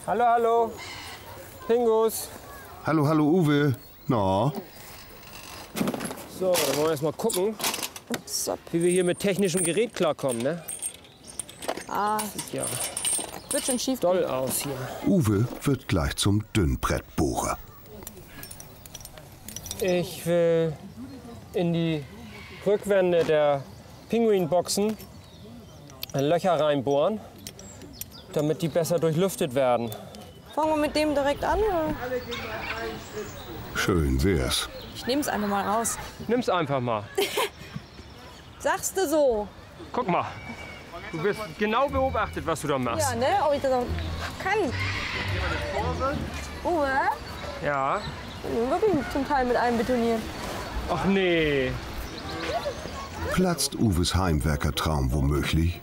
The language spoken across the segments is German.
Hallo, hallo. Pingus. Hallo, hallo, Uwe. Na? So, dann wollen wir erst mal gucken, wie wir hier mit technischem Gerät klarkommen, ne? Sieht ja wird schon schief doll aus hier. Uwe wird gleich zum Dünnbrettbohrer. Ich will in die Rückwände der Pinguinboxen Löcher reinbohren, damit die besser durchlüftet werden. Fangen wir mit dem direkt an? Oder? Schön wär's. Ich nehm's einfach mal raus. Nimm's einfach mal. Sagst du so? Guck mal. Du wirst genau beobachtet, was du da machst. Ja, ne? Ob ich das auch kann. Uwe? Ja. Wirklich zum Teil mit einbetoniert. Ach nee. Platzt Uwes Heimwerkertraum womöglich?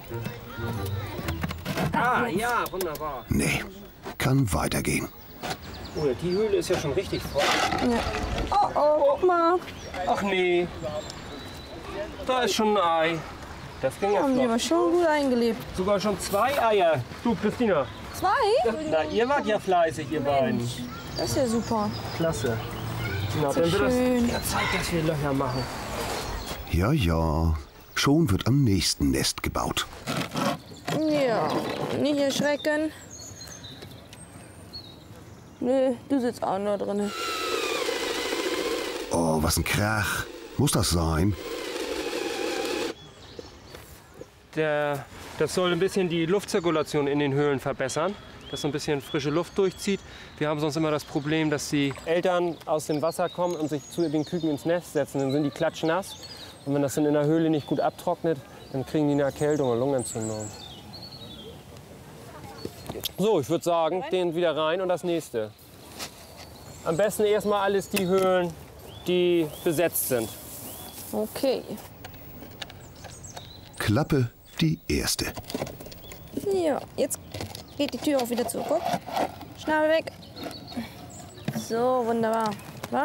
Ah, ja, wunderbar. Nee, kann weitergehen. Oh, die Höhle ist ja schon richtig voll. Ja. Oh, oh, guck mal. Ach nee. Da ist schon ein Ei. Das ging ja Haben die flott. aber schon gut eingelebt. Sogar schon 2 Eier. Du, Christina. 2? Na, ihr wart ja fleißig, ihr beiden. Das ist ja super. Klasse. Na, So dann wird es schön. ja Zeit, dass wir Löcher machen. Ja, ja. Schon wird am nächsten Nest gebaut. Ja, nicht erschrecken. Nee, du sitzt auch nur drin. Oh, was ein Krach. Muss das sein? Das soll ein bisschen die Luftzirkulation in den Höhlen verbessern, dass so ein bisschen frische Luft durchzieht. Wir haben sonst immer das Problem, dass die Eltern aus dem Wasser kommen und sich zu den Küken ins Nest setzen. Dann sind die klatschnass. Und wenn das dann in der Höhle nicht gut abtrocknet, dann kriegen die eine Erkältung oder Lungenentzündung. So, ich würde sagen, den wieder rein und das nächste. Am besten erstmal alles die Höhlen, die besetzt sind. Okay. Klappe die erste. Ja, jetzt geht die Tür auch wieder zu. Guck. Schnabel weg. So, wunderbar. Wa?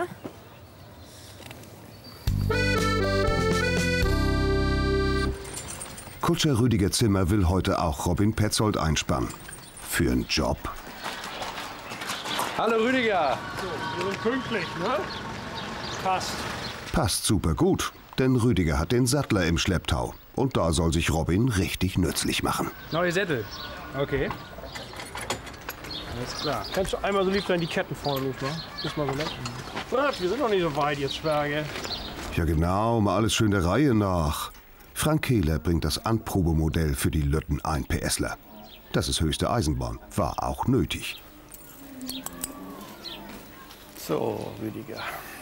Kutscher Rüdiger Zimmer will heute auch Robin Petzold einspannen. Für einen Job. Hallo Rüdiger. Wir sind pünktlich, ne? Passt. Passt super gut, denn Rüdiger hat den Sattler im Schlepptau. Und da soll sich Robin richtig nützlich machen. Neue Sättel. Okay. Alles klar. Kannst du einmal so lieb sein, die Ketten vorne nicht, ne? Ist mal so nett. Was? Wir sind noch nicht so weit jetzt, Sperge. Ja genau, mal alles schön der Reihe nach. Frank Kehler bringt das Anprobemodell für die Lütten 1 PSler. Das ist höchste Eisenbahn, war auch nötig. So, Rüdiger.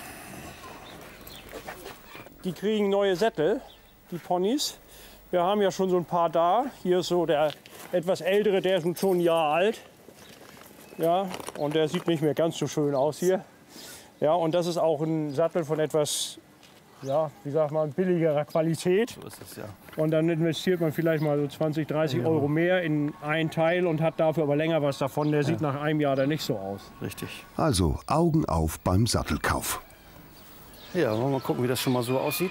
Die kriegen neue Sättel, die Ponys. Wir haben ja schon so ein paar da. Hier ist so der etwas ältere, der ist schon ein Jahr alt. Ja, und der sieht nicht mehr ganz so schön aus hier. Ja, und das ist auch ein Sattel von etwas, ja, wie sagt man, billigerer Qualität. So ist es ja. Und dann investiert man vielleicht mal so 20, 30 Euro mehr in ein Teil und hat dafür aber länger was davon. Der sieht nach einem Jahr dann nicht so aus. Richtig. Also Augen auf beim Sattelkauf. Ja, wollen wir mal gucken, wie das schon mal so aussieht.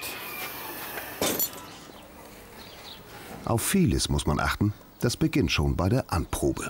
Auf vieles muss man achten. Das beginnt schon bei der Anprobe.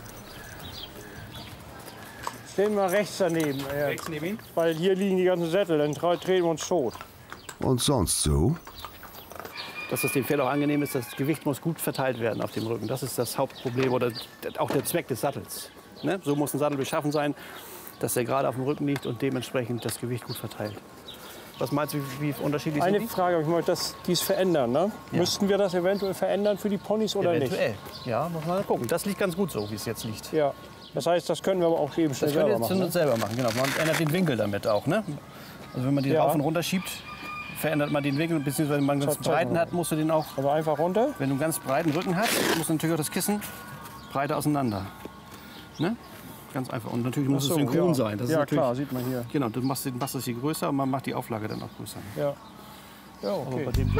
Stellen wir rechts daneben. Rechts neben ihn? Weil hier liegen die ganzen Sättel, dann drehen wir uns tot. Und sonst so? Dass es dem Pferd auch angenehm ist, das Gewicht muss gut verteilt werden auf dem Rücken. Das ist das Hauptproblem oder auch der Zweck des Sattels. Ne? So muss ein Sattel beschaffen sein, dass er gerade auf dem Rücken liegt und dementsprechend das Gewicht gut verteilt. Was meinst du, wie unterschiedlich Eine sind die? Frage, ich möchte dies verändern. Ne? Ja. Müssten wir das eventuell verändern für die Ponys oder Eventuell. Ja, muss man gucken. Das liegt ganz gut so, wie es jetzt liegt. nicht? Ja. Das heißt, das können wir aber auch eben schnell Das könnt selber ihr machen. jetzt selber machen, genau. Man ändert den Winkel damit auch, ne? Also wenn man den Ja. rauf und runter schiebt, verändert man den Winkel, beziehungsweise wenn man einen ganz Zeig mal. breiten hat, musst du den auch, Also einfach runter. wenn du einen ganz breiten Rücken hast, musst du natürlich auch das Kissen breiter auseinander. Ne? Ganz einfach. Und natürlich muss Ach so, es synchron ja. sein. Das Ja, ist natürlich, klar, sieht man hier. Genau, du machst das hier größer und man macht die Auflage dann auch größer. Ja. Ja, Aber okay. bei dem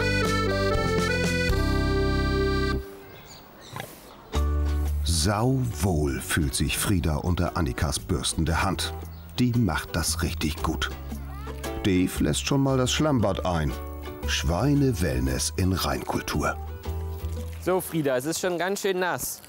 Sauwohl fühlt sich Frieda unter Annikas bürstende Hand. Die macht das richtig gut. Dave lässt schon mal das Schlammbad ein. Schweine-Wellness in Reinkultur. So, Frieda, es ist schon ganz schön nass.